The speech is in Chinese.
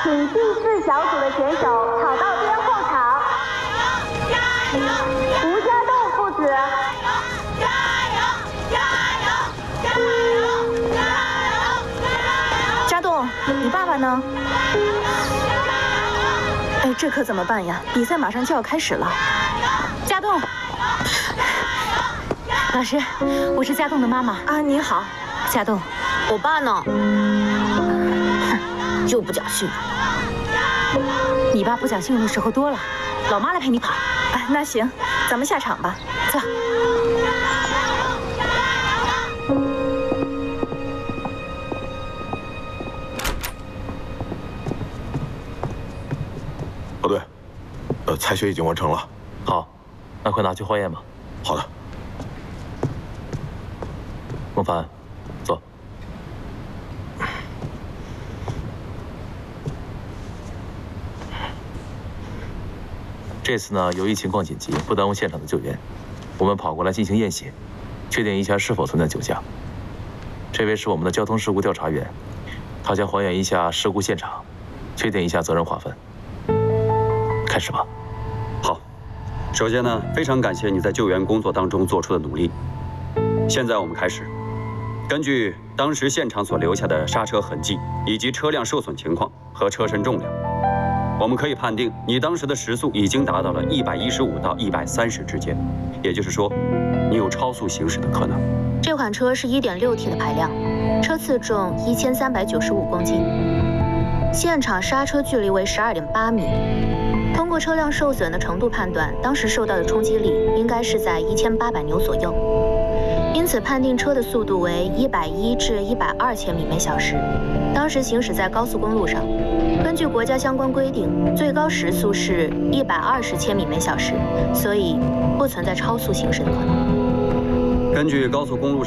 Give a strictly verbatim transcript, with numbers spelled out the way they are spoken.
请第四小组的选手跑到边后场。吴家栋父子。加油！加油！加油！加油！ 家栋，你爸爸呢？哎，这可怎么办呀？比赛马上就要开始了。家栋，老师，我是家栋的妈妈啊。你好，家栋。 我爸呢？又不讲信用。 你爸不讲信用的时候多了，老妈来陪你跑。哎，那行，咱们下场吧，走。 老队，呃，采血已经完成了。 好，那快拿去化验吧。 好的。 孟凡，坐。这次呢，由于情况紧急，不耽误现场的救援，我们跑过来进行验血，确定一下是否存在酒驾。这位是我们的交通事故调查员，他将还原一下事故现场，确定一下责任划分。开始吧。 好，首先呢，非常感谢你在救援工作当中做出的努力。现在我们开始，根据当时现场所留下的刹车痕迹以及车辆受损情况和车身重量，我们可以判定你当时的时速已经达到了一百一十五到一百三十之间，也就是说，你有超速行驶的可能。 这款车是 一点六 T 的排量，车次重一千三百九十五公斤，现场刹车距离为十二点八米。通过车辆受损的程度判断，当时受到的冲击力应该是在一千八百牛左右，因此判定车的速度为一百一至一百二千米每小时。当时行驶在高速公路上，根据国家相关规定，最高时速是一百二十千米每小时，所以不存在超速行驶的可能。 根据高速公路